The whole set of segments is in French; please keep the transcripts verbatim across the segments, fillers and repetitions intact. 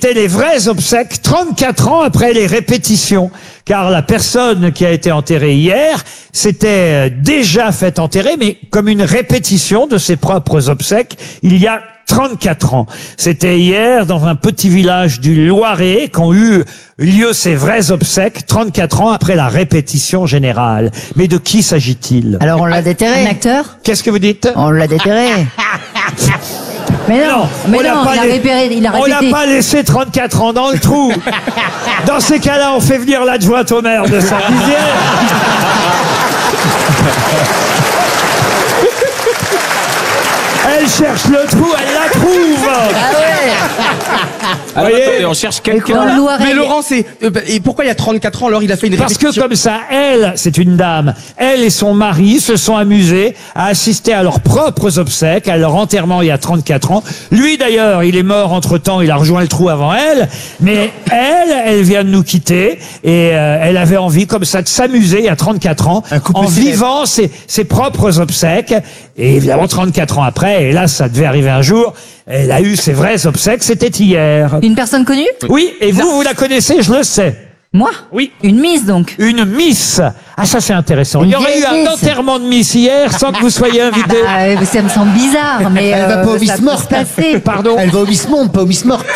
C'était les vraies obsèques trente-quatre ans après les répétitions. Car la personne qui a été enterrée hier s'était déjà fait enterrer, mais comme une répétition de ses propres obsèques, il y a trente-quatre ans. C'était hier dans un petit village du Loiret qu'ont eu lieu ces vraies obsèques, trente-quatre ans après la répétition générale. Mais de qui s'agit-il? Alors on l'a déterré. Un acteur? Qu'est-ce que vous dites? On l'a déterré. Mais non, Non, mais on l'a non, pas il a lait- répété, il a On répété. l'a pas laissé trente-quatre ans dans le trou. Dans ces cas-là, on fait venir l'adjointe au maire de Saint-Dizier. Elle cherche le trou, elle la trouve. Ah ouais. Alors, Voyez, attendez, on cherche Dans quelqu'un. le Loiret. Mais Laurent, c'est euh, bah, et pourquoi il y a trente-quatre ans alors il a fait une Parce que répétition? comme ça, elle, c'est une dame, elle et son mari se sont amusés à assister à leurs propres obsèques, à leur enterrement il y a trente-quatre ans. Lui d'ailleurs, il est mort entre-temps, il a rejoint le trou avant elle, mais elle, elle vient de nous quitter et euh, elle avait envie comme ça de s'amuser il y a trente-quatre ans en vivant ses, ses propres obsèques. Et évidemment, trente-quatre ans après, et là ça devait arriver un jour, elle a eu ses vraies obsèques, c'était hier. Une personne connue? Oui, et vous, vous la connaissez, je le sais. Moi? Oui. Une Miss donc. Une Miss. Ah, ça c'est intéressant. Une Il y aurait eu vieille un Miss. enterrement de Miss hier sans que vous soyez invité. Bah, euh, ça me semble bizarre, mais Elle va euh, pas au ça Miss peut Morte. se passer. Pardon. Elle va au Miss Monde, pas au Miss Morte.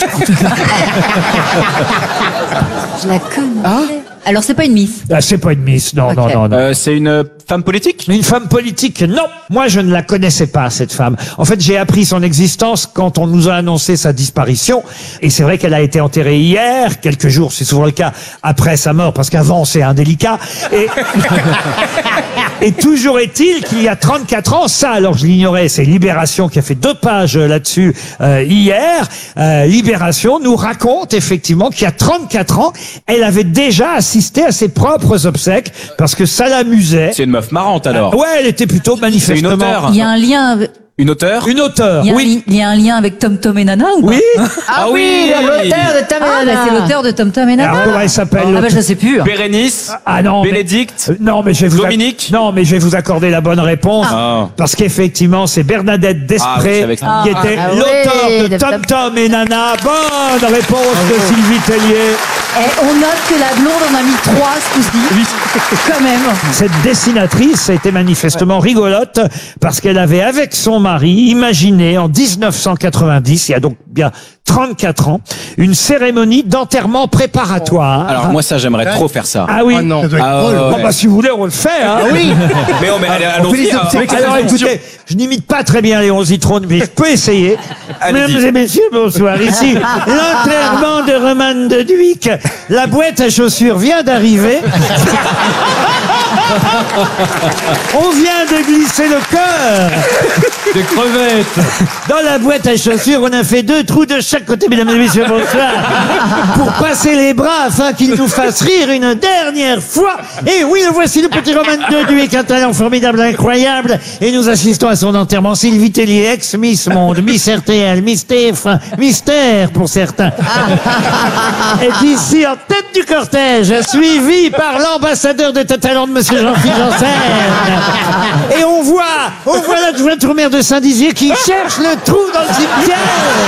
Je la connais. Alors c'est pas une Miss. Ah, c'est pas une Miss, non, Ok. non, non, non. Euh, c'est une femme politique? Une femme politique, non. Moi, je ne la connaissais pas, cette femme. En fait, j'ai appris son existence quand on nous a annoncé sa disparition. Et c'est vrai qu'elle a été enterrée hier, quelques jours, c'est souvent le cas, après sa mort, parce qu'avant, c'est indélicat. Et, et toujours est-il qu'il y a trente-quatre ans, ça, alors je l'ignorais, c'est Libération qui a fait deux pages là-dessus euh, hier. Euh, Libération nous raconte effectivement qu'il y a trente-quatre ans, elle avait déjà assisté à ses propres obsèques, parce que ça l'amusait. C'est une meuf marrante alors. Ouais, elle était plutôt manifestement... auteure. Il y a un lien avec, Une auteure? Une auteure, il y a un oui. li- il y a un lien avec Tom Tom et Nana ou pas? Oui. Ah oui, l'auteur de Tom Ah, et bah, Nana. c'est l'auteur de Tom Tom et Nana. Alors, comment elle s'appelle? Ah bah je sais plus. Bérénice? Ah non, mais- Bénédicte? Euh, non, mais je vais vous ac- Dominique? non, mais je vais vous accorder la bonne réponse Ah. parce qu'effectivement, c'est Bernadette Ah oui, Desprez je savais que ça- qui était Ah, l'auteur oui, de de Tom Tom- Tom et Nana. Bonne réponse de Sylvie Tellier. Eh, on note que la blonde en a mis trois ce coup-ci. Quand même. Cette dessinatrice était manifestement rigolote parce qu'elle avait, avec son mari, imaginé en dix-neuf cent quatre-vingt-dix, il y a donc bien trente-quatre ans, une cérémonie d'enterrement préparatoire. Alors moi ça j'aimerais trop faire ça. Ah oui. Oh non. Ah, ouais, Bon ouais. bah si vous voulez, on le fait. Hein. Oui. Mais on met, allez, allons-y. les hein. obsèques. Alors écoutez, je n'imite pas très bien Léon Zitrone, mais je peux essayer. Allez-y. Mesdames et messieurs, bonsoir. Ici, l'enterrement de Romane de Duic. La boîte à chaussures vient d'arriver. On vient de glisser le cœur. Des crevettes. Dans la boîte à chaussures, on a fait deux trous de chaque côté, mesdames et messieurs, bonsoir. Pour passer les bras afin qu'il nous fasse rire une dernière fois. Et oui, le voici le petit Roman de Duic, un talent formidable, incroyable. Et nous assistons à son enterrement. Sylvie Tellier, ex-Miss Monde, Miss R T L, Miss T F un, Mystère pour certains. Est ici en tête du cortège, suivi par l'ambassadeur de talent de monsieur Jean-Philippe Janssen. Et on voit, on voit l'adjointe au maire de Saint-Dizier qui cherche le trou dans le cimetière.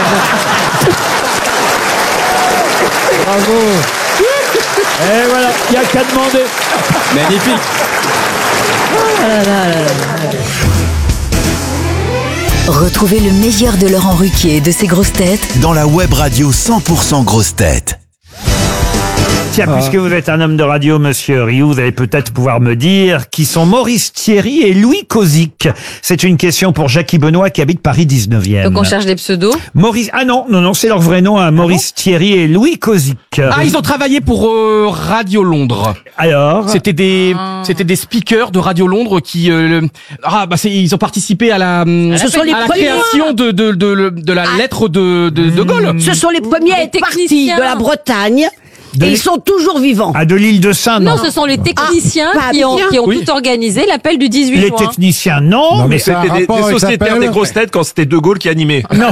Bravo. Et voilà, il n'y a qu'à demander. Magnifique. Retrouvez le meilleur de Laurent Ruquier et de ses grosses têtes Dans la web radio cent pour cent grosses têtes. Tiens, puisque vous êtes un homme de radio, monsieur Rioux, vous allez peut-être pouvoir me dire qui sont Maurice Thierry et Louis Kozik. C'est une question pour Jackie Benoît qui habite Paris dix-neuvième. Donc on cherche des pseudos. Maurice, ah non, non, non, c'est leur vrai nom, hein, Maurice Thierry et Louis Kozik. Ah, ils ont travaillé pour euh, Radio Londres. Alors, C'était des, c'était des speakers de Radio Londres qui, euh, ah bah c'est, ils ont participé à la, Ce sont les à la premiers. création de de de, de la lettre de de, de Gaulle. Ce sont les premiers Des partis techniciens. de la Bretagne De Et l'île- ils sont toujours vivants. Ah, de l'île de Saint, non. Non, ce sont les techniciens Ah, qui ont, bien. qui ont Oui. tout organisé l'appel du dix-huit Les juin. techniciens, non, Non, mais mais ça a C'était des, rapport des avec sociétaires l'appel. des grosses têtes quand c'était De Gaulle qui animait. non.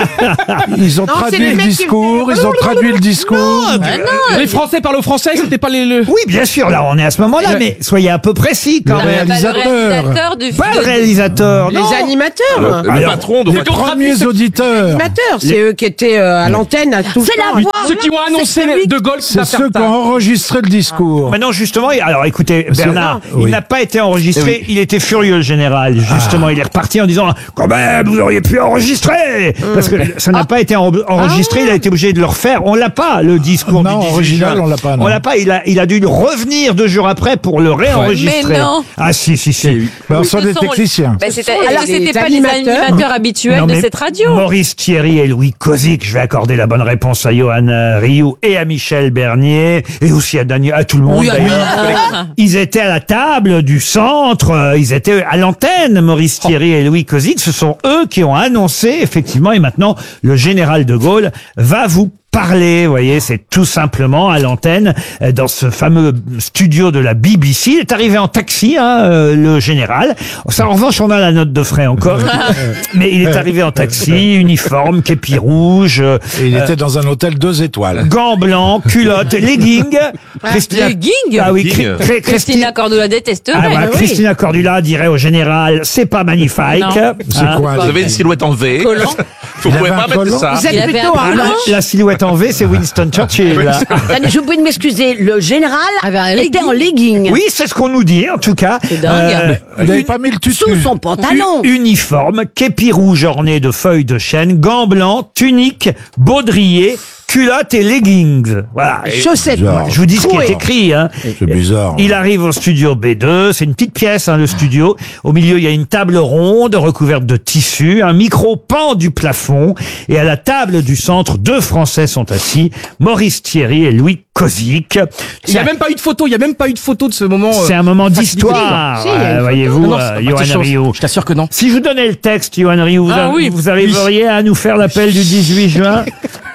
Ils ont Non, c'est traduit les le mecs qui discours, ils ont traduit le discours. Les Français parlent au français, c'était pas les... le- Oui, bien sûr, là, on est à ce moment-là, Ouais. mais soyez un peu précis quand Le même. Bah, le réalisateur. réalisateur du Pas le de- réalisateur, non. Les animateurs. Le, le Alors, patron de Les premiers auditeurs. animateurs, c'est eux qui étaient euh, à l'antenne à tout C'est la temps. voix. Ceux qui ont annoncé De Gaulle, C'est va ceux faire qui ont tard. enregistré le discours. Maintenant, justement, alors écoutez, Bernard, Oui. il n'a pas été enregistré, il était furieux, le général. Justement, il est reparti en disant, quand même, vous auriez pu enregistrer! Parce que ça n'a pas été en- enregistré, il a été obligé de le refaire. On l'a pas, le discours Non, du dix-huit original, juin. on l'a pas, non. On l'a pas, il a, il a dû revenir deux jours après pour le réenregistrer. Mais non. Ah, si, si, si. Ben, Oui, ce sont ce des sont- techniciens. Bah, c'était- Alors, est-ce que c'était les pas les animateurs animateurs habituels Non, de mais cette radio? Maurice Thierry et Louis Kozik, je vais accorder la bonne réponse à Johan euh, Rioux et à Michel Bernier, et aussi à Daniel, à tout le monde Oui, à d'ailleurs. Ils étaient à la table du centre, euh, ils étaient à l'antenne, Maurice Thierry et Louis Kozik, ce sont eux qui ont annoncé, effectivement, et maintenant, le général de Gaulle va vous parler, vous voyez, c'est tout simplement à l'antenne, euh, dans ce fameux studio de la B B C. Il est arrivé en taxi, hein, euh, le général. Ça, en revanche, on a la note de frais encore. Mais il est arrivé en taxi, uniforme, képi rouge, euh, Et il était dans un hôtel deux étoiles. gants blancs, culottes, leggings. Christina- leggings Ah oui, Leggings. Cri- Cri- Christina Cordula détesterait. Ah, voilà, oui. Christina Cordula dirait au général, c'est pas magnifique. Non. C'est Hein. quoi? Vous avez une silhouette en V. Collant. Vous Il pouvez avait pas un mettre collant. ça. Vous Il êtes avait plutôt un un collant. La silhouette en V, c'est Winston Churchill. là. Attendez, je vous prie de m'excuser. Le général Avait un était en legging. Oui, c'est ce qu'on nous dit, en tout cas. C'est dingue. Vous n'avez pas mis le tutu. Sous son pantalon. U- Uniforme, képi rouge orné de feuilles de chêne, gants blancs, tunique, baudrier, culottes et leggings. Voilà. Chaussettes. Bizarre. Je vous dis ce qui est Troué. écrit. Hein. C'est bizarre. Il arrive au studio B deux, c'est une petite pièce, hein, le studio. Au milieu, il y a une table ronde recouverte de tissu, un micro pend du plafond, et à la table du centre, deux Français sont assis, Maurice Thierry et Louis Kozik. Il n'y a même pas eu de photo, il n'y a même pas eu de photo de ce moment. euh, C'est un moment facilité. d'histoire, Si, il y a une euh, photo. voyez-vous, Non, non, euh, c'est pas Johan de chance. Rioux. Je t'assure que non. Si je vous donnais le texte, Johan Rioux, vous, Ah arri- oui. vous arriveriez à nous faire l'appel du dix-huit juin?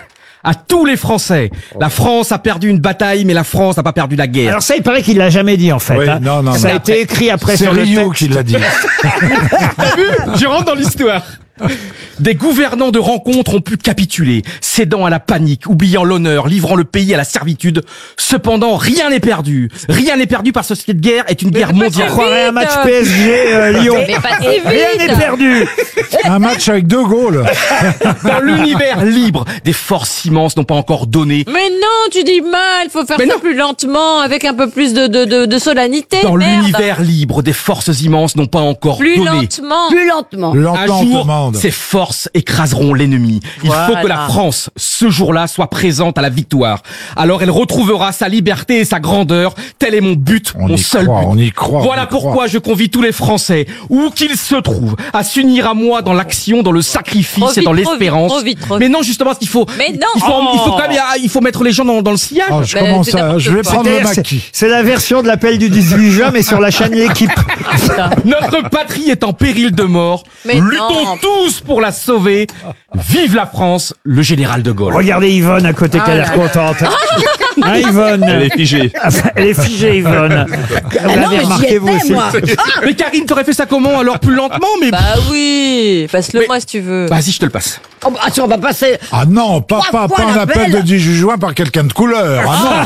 À tous les Français, la France a perdu une bataille, mais la France n'a pas perdu la guerre. Alors ça, il paraît qu'il l'a jamais dit en fait. Oui, hein. non, non, ça a non. été écrit après C'est sur le Rio texte. qui l'a dit. Je rentre dans l'histoire. Des gouvernants de rencontre ont pu capituler, cédant à la panique, oubliant l'honneur, livrant le pays à la servitude. Cependant, rien n'est perdu. Rien n'est perdu parce que cette guerre est une guerre On mondiale. croirait un match Vite. P S G euh, Lyon. Mais pas si Rien vite. n'est perdu. Un match avec deux goals. Dans l'univers libre, des forces immenses n'ont pas encore donné. Mais non, tu dis mal, faut faire Mais ça non. plus lentement, avec un peu plus de, de, de, de solennité. Dans merde. l'univers libre, des forces immenses n'ont pas encore Plus donné. lentement. Plus lentement. Un Lentement, on jour, demande. ces forces écraseront l'ennemi. Il Voilà. faut que la France, ce jour-là, soit présente à la victoire. Alors elle retrouvera sa liberté et sa grandeur. Tel est mon but, On mon y seul croit, but. on y croit, Voilà on y pourquoi croit. je convie tous les Français, où qu'ils se trouvent, à s'unir à moi dans l'action, dans le sacrifice Trop et dans vite, trop l'espérance. vite, trop vite, trop vite. Mais non, justement, parce qu'il faut, Mais non. il faut, il faut quand même, il faut mettre les gens dans, dans le sillage. Oh, je Ben, commence c'est à, n'importe je vais quoi. prendre le C'est-à-dire, c'est- maquis. C'est la version de l'appel du dix-huit juin, mais sur la chaîne L'équipe. Notre patrie est en péril de mort. Mais Luttons non. tous pour la sauver. Vive la France, le général de Gaulle. Regardez Yvonne à côté qui a l'air contente. Hein, Yvonne? Elle est figée. Elle est figée, Yvonne. Vous Ah non, l'avez mais j'y remarqué, vous étais, aussi. moi. Mais Karine, t'aurais fait ça comment alors plus lentement mais Bah oui, passe-le Mais- moi si tu veux. vas-y, je te le passe. Oh, bah, attends, on va passer. Ah non, pas, Trois pas, fois pas un l'appel. appel de dix-huit juin par quelqu'un de couleur. Ah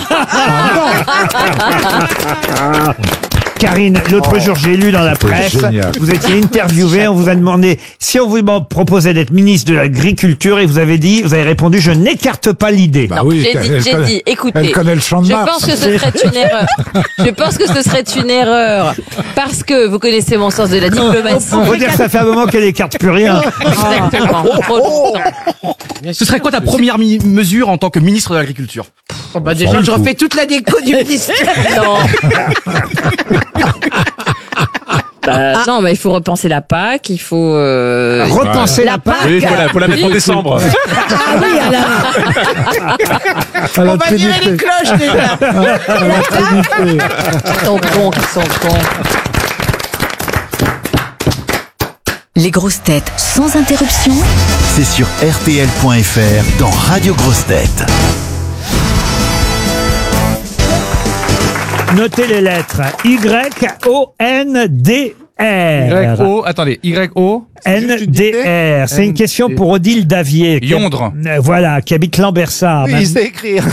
non. Karine, l'autre jour, j'ai lu dans la C'est presse, génial. vous étiez interviewé, on vous a demandé si on vous proposait d'être ministre de l'Agriculture et vous avez dit, vous avez répondu, je n'écarte pas l'idée. Bah Non, oui, j'ai elle dit, j'ai connaît- dit, écoutez. Elle connaît le champ de Je Mars. pense que ce serait une erreur. Je pense que ce serait une erreur. Parce que vous connaissez mon sens de la diplomatie. On peut dire que ça fait un moment qu'elle écarte plus rien. Exactement. Trop longtemps. Ce serait quoi ta première mi- mesure en tant que ministre de l'Agriculture? Oh, bah, déjà, je refais toute la déco du ministère. Non. Bah, non, mais il faut repenser la P A C, il faut... Euh... Repenser la part. Oui, il faut la, faut la mettre en décembre. Ah oui, alors. Elle a On va virer trinité. les cloches, déjà. Elle a trinité. Ils sont cons, ils sont cons. Les grosses têtes sans interruption. C'est sur R T L point F R dans Radio Grosses Têtes. Notez les lettres. Y O N D R. Y O, attendez, Y O N D R. C'est une question pour Odile Davier. qui- Yondre. Euh, Voilà, qui habite Lambersart. Oui, il sait écrire.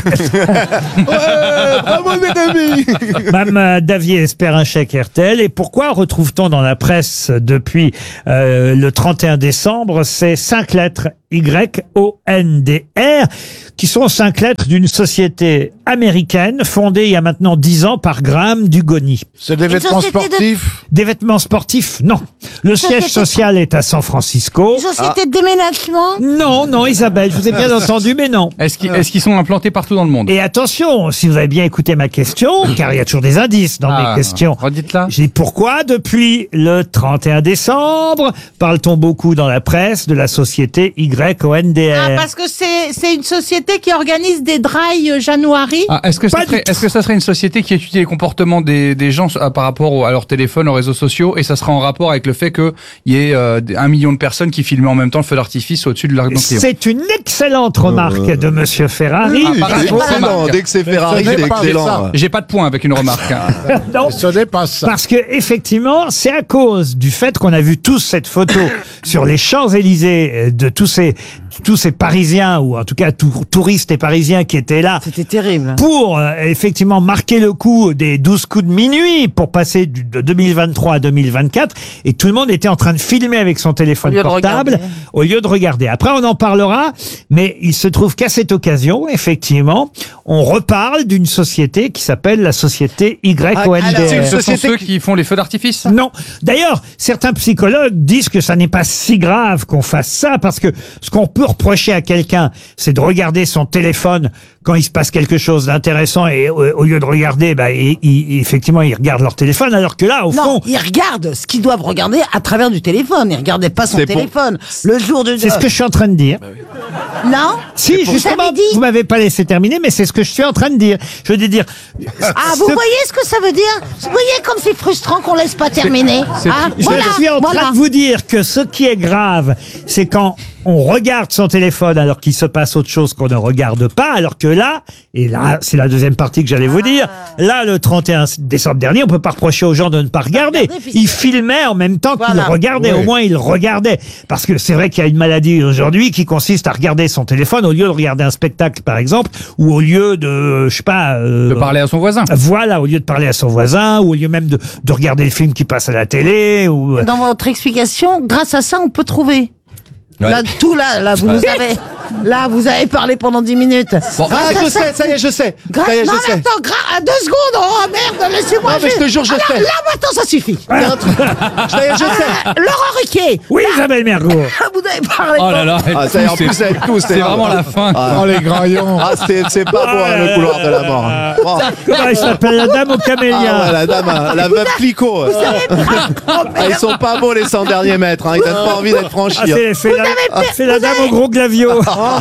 Ouais, bravo mes amis. Mme euh, Davier espère un chèque R T L. Et pourquoi retrouve-t-on dans la presse depuis euh, le trente et un décembre ces cinq lettres Y O N D R qui sont cinq lettres d'une société américaine fondée il y a maintenant dix ans par Graham Dugoni. C'est des vêtements sportifs. Des vêtements sportifs, non. Le siège social est à San Francisco. Une société de déménagement. Non, non, Isabelle, je vous ai bien entendu, mais non. Est-ce qu'ils est-ce qu'ils sont implantés partout dans le monde? Et attention, si vous avez bien écouté ma question, car il y a toujours des indices dans Ah, mes questions. Redites-la. J'ai dit pourquoi, depuis le trente et un décembre, parle-t-on beaucoup dans la presse de la société Y O N D R? Ah, parce que c'est c'est une société qui organise des dry euh, January. Ah, est-ce que ça Pas du serait, est-ce que ça serait une société qui étudie les comportements des, des gens euh, par rapport au- à leur téléphone, aux réseaux sociaux, et ça sera en rapport avec le fait qu'il y ait euh, un million de personnes qui filment en même temps le feu d'artifice au-dessus de l'arc d'Antrion. C'est une excellente remarque de Monsieur Ferrari. Ah, par- C'est par- excellent. remarque. Dès que c'est Ferrari, Ce n'est c'est pas excellent. ça. J'ai pas de point avec une remarque. hein. Non, Ce n'est pas ça. parce que effectivement, c'est à cause du fait qu'on a vu tous cette photo sur les Champs-Élysées euh, de tous ces tous ces Parisiens ou en tout cas tou- touristes et Parisiens qui étaient là C'était terrible. pour euh, effectivement marquer le coup des douze coups de minuit pour passer du, de deux mille vingt-trois à deux mille vingt-quatre et tout le monde était en train de filmer avec son téléphone Au lieu de portable regarder. au lieu de regarder. Après on en parlera, mais il se trouve qu'à cette occasion, effectivement, on reparle d'une société qui s'appelle la société Y O N Ah, D c'est une R. Ce sont société ceux qui- qui font les feux d'artifice. Non. D'ailleurs, certains psychologues disent que ça n'est pas si grave qu'on fasse ça parce que ce qu'on peut reprocher à quelqu'un, c'est de regarder son téléphone quand il se passe quelque chose d'intéressant et au, au lieu de regarder, bah, il- il- effectivement, ils regardent leur téléphone alors que là, au Non, fond, ils regardent ce qu'ils doivent regarder à travers du téléphone. Ils regardaient pas son C'est pour- téléphone. Le jour de. c'est ce que je suis en train de dire. Non. Si, Vous justement, avez dit. vous m'avez pas laissé terminer, mais c'est ce que je suis en train de dire. Je veux dire. Ah, vous ce- voyez ce que ça veut dire? Vous voyez comme c'est frustrant qu'on laisse pas terminer. Ah, Je voilà, suis en voilà. train de vous dire que ce qui est grave, c'est quand on regarde son téléphone alors qu'il se passe autre chose qu'on ne regarde pas, alors que là, et là, c'est la deuxième partie que j'allais vous dire, là, le trente et un décembre dernier, on peut pas reprocher aux gens de ne pas regarder. Regarder, puisque- Ils filmaient en même temps qu'ils Voilà. regardaient, Oui. au moins ils regardaient. Parce que c'est vrai qu'il y a une maladie aujourd'hui qui consiste à regarder son téléphone au lieu de regarder un spectacle, par exemple, ou au lieu de, je sais pas... euh, De parler à son voisin. Voilà, au lieu de parler à son voisin, ou au lieu même de, de regarder le film qui passe à la télé, ou... Dans votre explication, grâce à ça, on peut trouver. Ouais. Là, tout là, là, vous nous avez, là, vous avez parlé pendant dix minutes. Ah, Grâce à je ça- sais, ça y est, je sais. Grâce- Ça y est, non, je mais sais. attends, gra- à deux secondes, oh merde, laissez-moi. Non, mais je te jure, je Alors, sais. Là, maintenant, ça suffit. Il y a un truc. Ça y est, je sais. Ah, Laurent Ruquier. Oui, Isabelle Mergo. Vous avez parlé. Oh là là. elle Ah, ça y est, en tousse, plus, c'est- elle tousse. C'est vraiment la fin. Oh, les graillons. Ah, c'est c'est pas beau, hein, le couloir de la mort. hein. Oh. Comment elle s'appelle, la dame au camélia? Ah ouais, la dame, hein, la veuve Clicquot. Vous avez Ah, ils sont pas beaux les cent derniers mètres, hein. Ils donnent pas envie d'être Ah, franchis. hein. c'est c'est la, avez- c'est la vous dame avez- au gros glavio.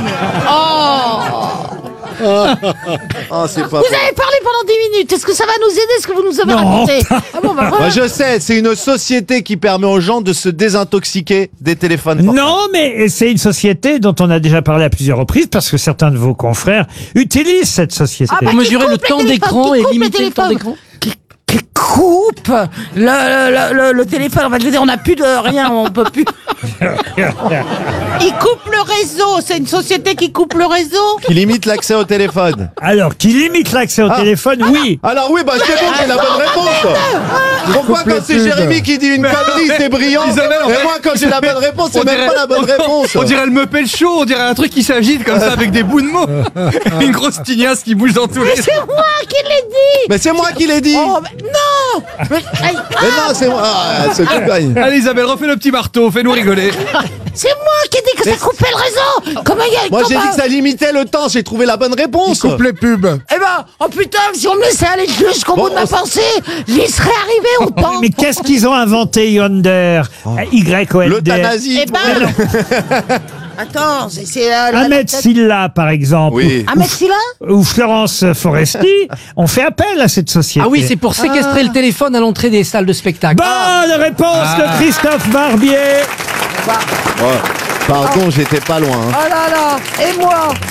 Ah, c'est pas Vous beau. avez parlé pendant dix minutes. Est-ce que ça va nous aider, ce que vous nous avez Non. raconté? Ah bon, bah, Moi, voilà. je sais, c'est une société qui permet aux gens de se désintoxiquer des téléphones portables. Non, mais c'est une société dont on a déjà parlé à plusieurs reprises parce que certains de vos confrères utilisent cette société. Ah, bah, Pour qui mesurer coupe le les temps téléphones, d'écran qui et coupe les limiter le temps téléphones. d'écran. Qui, qui coupe le, le, le, le téléphone. En fait, je veux dire, on n'a plus de rien, on peut plus. Ils coupent le réseau. C'est une société qui coupe le réseau. Qui limite l'accès au téléphone. Alors, qui limite l'accès au Ah. téléphone, oui. Alors oui, bah c'est bon, c'est la bonne réponse. Pourquoi quand c'est Jérémy qui dit une connerie, c'est brillant, Isabelle, en et fait- moi quand j'ai la bonne réponse, c'est On même dirait- pas la bonne réponse. On dirait le Muppet Show, on dirait un truc qui s'agite comme ça avec des bouts de mots. Une grosse tignasse qui bouge dans tous Mais les... c'est moi qui l'ai dit. Mais c'est moi qui l'ai dit. Oh, mais non. Mais, aïe, Mais non, c'est moi. Ah, c'est tout gagne. Allez Isabelle, refais le petit marteau, fais-nous rigoler. c'est moi qui ai dit que ça coupait le réseau. Comment il y a Moi j'ai comment- dit que ça limitait le temps, j'ai trouvé la bonne réponse. Coupe les pubs. Eh ben, oh putain, si on me laissait aller jusqu'au Bon, bout de ma on s- pensée, j'y serais arrivé au temps. Mais qu'est-ce qu'ils ont inventé Yonder? Y O N D R. L'euthanasie. Eh ben, attends, c'est c'est euh, la- Ahmed Silla, par exemple, Oui. Ahmed Silla. ou Florence Foresti, ont fait appel à cette société. Ah oui, c'est pour séquestrer le téléphone à l'entrée des salles de spectacle. Bonne réponse Ah. de Christophe Barbier. Oh, pardon, j'étais pas loin. hein. Oh là là, et moi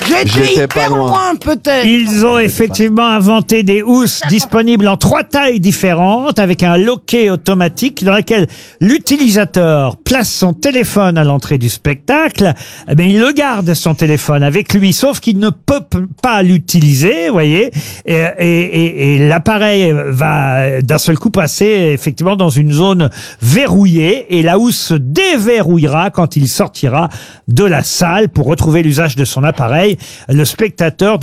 J'étais J'étais hyper pas loin. loin, peut-être. Ils ont effectivement inventé des housses disponibles en trois tailles différentes avec un loquet automatique dans lequel l'utilisateur place son téléphone à l'entrée du spectacle. Eh bien, il le garde son téléphone avec lui, sauf qu'il ne peut p- pas l'utiliser, vous voyez. Et, et, et, et l'appareil va d'un seul coup passer effectivement dans une zone verrouillée et la housse se déverrouillera quand il sortira de la salle pour retrouver l'usage de son appareil. Le spectateur